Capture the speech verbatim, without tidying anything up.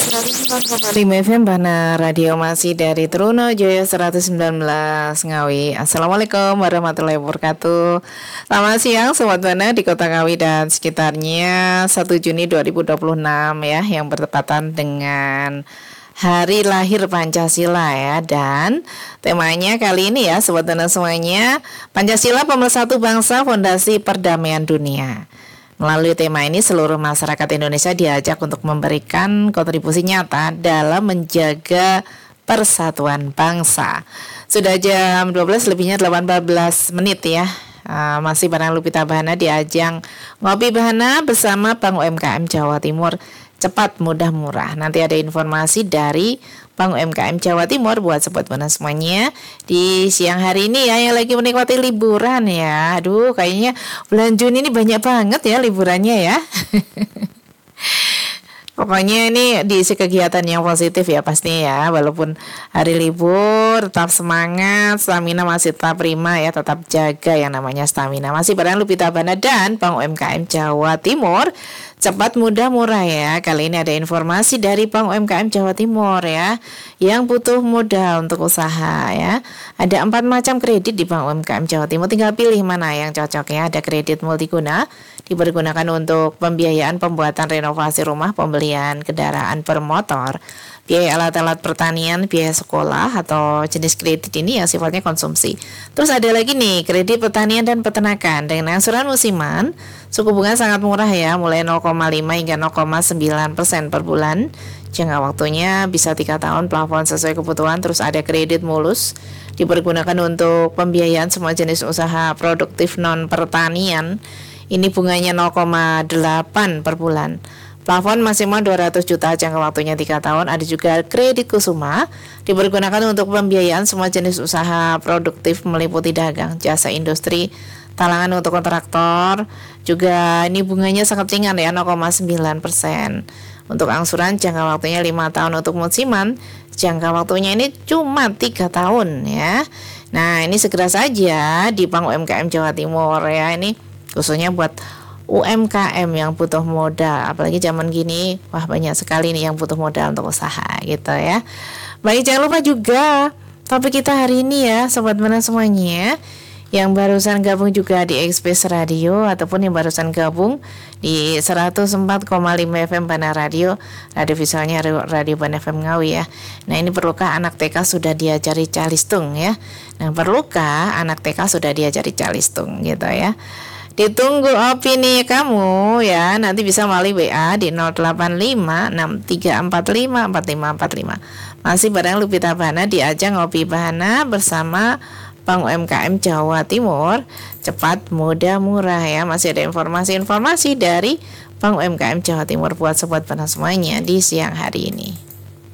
lima F M Bana Radio masih dari Trunojoyo seratus sembilan belas Ngawi. Assalamualaikum warahmatullahi wabarakatuh. Selamat siang Sobat Bana di Kota Ngawi dan sekitarnya, satu Juni dua ribu dua puluh enam ya, yang bertepatan dengan Hari Lahir Pancasila ya. Dan temanya kali ini ya Sobat Bana semuanya, Pancasila Pemersatu Bangsa Fondasi Perdamaian Dunia. Melalui tema ini, seluruh masyarakat Indonesia diajak untuk memberikan kontribusi nyata dalam menjaga persatuan bangsa. Sudah jam dua belas lebihnya delapan belas menit ya. Uh, masih bareng Lupita Bahana di ajang Ngopi Bahana bersama Bank U M K M Jawa Timur, cepat, mudah, murah. Nanti ada informasi dari Bank U M K M Jawa Timur buat Sobat Bana semuanya di siang hari ini ya, yang lagi menikmati liburan ya. Aduh, kayaknya bulan Juni ini banyak banget ya liburannya ya. Pokoknya ini diisi kegiatan yang positif ya pasti ya. Walaupun hari libur, tetap semangat, stamina masih tetap prima ya. Tetap jaga yang namanya stamina. Masih bareng Lupita Bahana dan Bank U M K M Jawa Timur, cepat, mudah, murah ya. Kali ini ada informasi dari Bank U M K M Jawa Timur ya, yang butuh modal untuk usaha ya. Ada empat macam kredit di Bank U M K M Jawa Timur. Tinggal pilih mana yang cocok ya. Ada kredit multiguna, dipergunakan untuk pembiayaan pembuatan renovasi rumah, pembelian kendaraan bermotor, biaya alat-alat pertanian, biaya sekolah, atau jenis kredit ini yang sifatnya konsumsi. Terus ada lagi nih, kredit pertanian dan peternakan dengan angsuran musiman, suku bunga sangat murah ya, mulai nol koma lima hingga nol koma sembilan persen per bulan. Jangka waktunya bisa tiga tahun, plafon sesuai kebutuhan. Terus ada kredit mulus, dipergunakan untuk pembiayaan semua jenis usaha produktif non pertanian. Ini bunganya nol koma delapan per bulan. Plafon maksimal dua ratus juta, jangka waktunya tiga tahun. Ada juga kredit kusuma, dipergunakan untuk pembiayaan semua jenis usaha produktif meliputi dagang, jasa industri, talangan untuk kontraktor. Juga ini bunganya sangat ringan ya, nol koma sembilan persen. Untuk angsuran jangka waktunya lima tahun. Untuk musiman jangka waktunya ini cuma tiga tahun ya. Nah, ini segera saja di Bank U M K M Jawa Timur ya, ini khususnya buat U M K M yang butuh modal. Apalagi zaman gini, wah banyak sekali nih yang butuh modal untuk usaha gitu ya. Baik, jangan lupa juga topik kita hari ini ya Sobat Bana semuanya, yang barusan gabung juga di Express Radio ataupun yang barusan gabung di seratus empat koma lima F M Bana Radio, radio visualnya Radio Bana F M Ngawi ya. Nah, ini perlukah anak T K sudah diajari calistung ya. Nah, perlukah anak T K sudah diajari calistung gitu ya. Ditunggu opini kamu ya. Nanti bisa melalui W A di nol delapan lima enam tiga empat lima empat lima empat lima. Masih bareng Lupita Bahana di ajang Ngopi Bahana bersama Bank U M K M Jawa Timur, cepat, mudah, murah ya. Masih ada informasi-informasi dari Bank U M K M Jawa Timur buat Sobat Bana semuanya di siang hari ini.